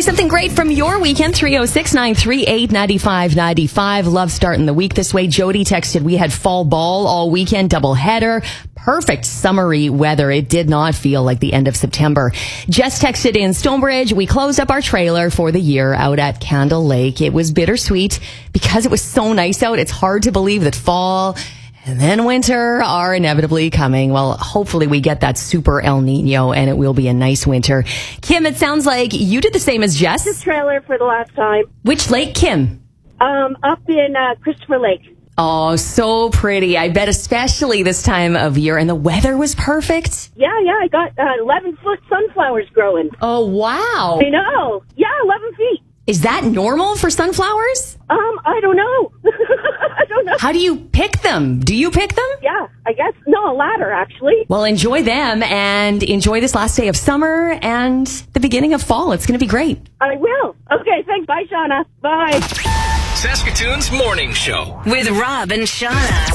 me something great from your weekend. 306-938-9595. Love starting the week this way. Jody texted, we had fall ball all weekend, double header. Perfect summery weather. It did not feel like the end of September. Jess texted in Stonebridge. We closed up our trailer for the year out at Candle Lake. It was bittersweet because it was so nice out. It's hard to believe that fall and then winter are inevitably coming. Well, hopefully we get that super El Nino and it will be a nice winter. Kim, it sounds like you did the same as Jess. The trailer for the last time. Which lake, Kim? Up in Christopher Lake. Oh, so pretty. I bet especially this time of year. And the weather was perfect. Yeah, I got 11-foot sunflowers growing. Oh, wow. I know. Yeah, 11 feet. Is that normal for sunflowers? I don't know. I don't know. How do you pick them? Do you pick them? Yeah, I guess. No, a ladder, actually. Well, enjoy them and enjoy this last day of summer and the beginning of fall. It's going to be great. I will. Okay, thanks. Bye, Shauna. Bye. Saskatoon's Morning Show with Rob and Shauna.